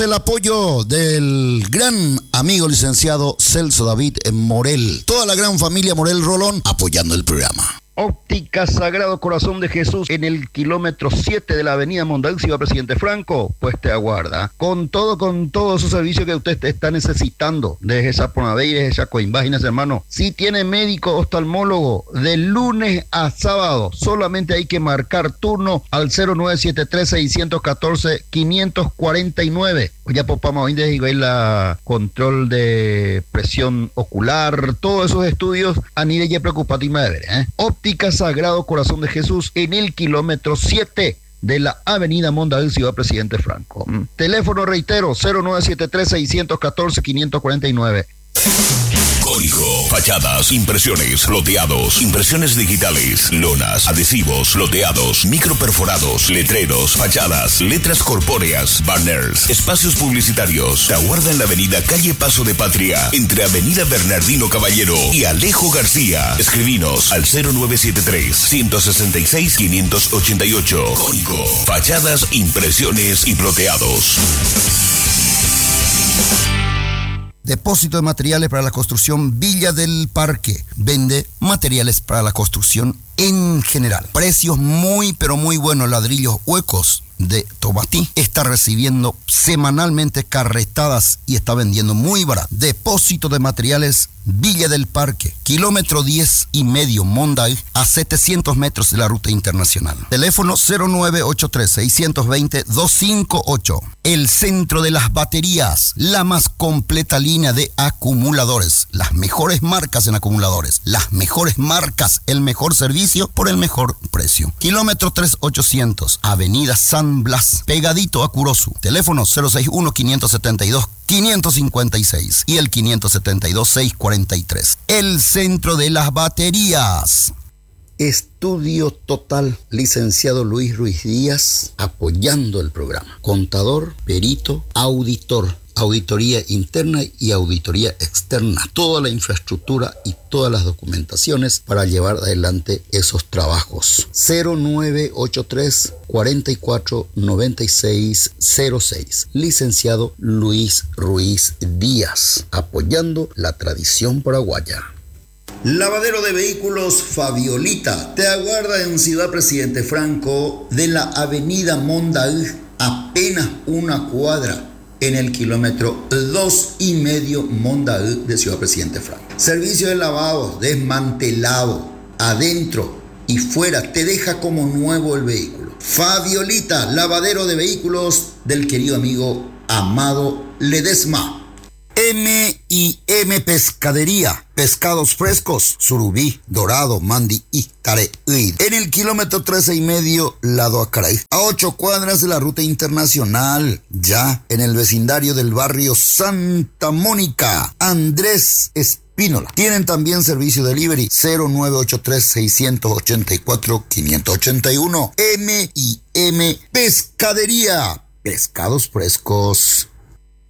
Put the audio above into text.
El apoyo del gran amigo licenciado Celso David Morel. Toda la gran familia Morel Rolón apoyando el programa. Óptica Sagrado Corazón de Jesús en el kilómetro 7 de la avenida Mondaú, Ciudad Presidente Franco, pues te aguarda. Con todo su servicio que usted está necesitando, desde Saponabey, desde Chacoimbáginas, hermano. Si tiene médico oftalmólogo, de lunes a sábado, solamente hay que marcar turno al 0973-614-549. Ya popamos hoy de la control de presión ocular, todos esos estudios a nivel de preocupativa de ver, Óptica Sagrado Corazón de Jesús en el kilómetro 7 de la avenida Mondaú, Ciudad Presidente Franco. Teléfono, reitero, 0973-614-549. Código, fachadas, impresiones, loteados, impresiones digitales, lonas, adhesivos, loteados, microperforados, letreros, fachadas, letras corpóreas, banners, espacios publicitarios. Te aguarda en la avenida Calle Paso de Patria, entre avenida Bernardino Caballero y Alejo García. Escribinos al 0973-166-588. Código, fachadas, impresiones y loteados. Depósito de materiales para la construcción Villa del Parque. Vende materiales para la construcción en general. Precios muy pero muy buenos. Ladrillos huecos de Tomatí. Está recibiendo semanalmente carretadas y está vendiendo muy barato. Depósito de materiales Villa del Parque, kilómetro 10,5 Mondaú, a 700 metros de la ruta internacional. Teléfono 0983-620-258. El centro de las baterías, la más completa línea de acumuladores, las mejores marcas en acumuladores, las mejores marcas, el mejor servicio por el mejor precio. Kilómetro 3800, Avenida San Blas, pegadito a Curosu. Teléfono 061-572-556 y el 572-643. El centro de las baterías. Estudio Total, licenciado Luis Ruiz Díaz, apoyando el programa. Contador, perito, auditor, auditoría interna y auditoría externa. Toda la infraestructura y todas las documentaciones para llevar adelante esos trabajos. 0983 44 96 06. Licenciado Luis Ruiz Díaz, apoyando la tradición paraguaya. Lavadero de vehículos Fabiolita te aguarda en Ciudad Presidente Franco, de la avenida Mondaú, apenas una cuadra, en el kilómetro 2,5 Mondaú de Ciudad Presidente Franco. Servicio de lavado, desmantelado, adentro y fuera, te deja como nuevo el vehículo. Fabiolita, lavadero de vehículos del querido amigo Amado Ledesma. M&M Pescadería, pescados frescos, surubí, dorado, mandi y tareí. En el kilómetro 13,5, lado Acaray, a 8 cuadras de la ruta internacional, ya en el vecindario del barrio Santa Mónica. Andrés Espínola. Tienen también servicio delivery 0983-684-581. M&M Pescadería, pescados frescos.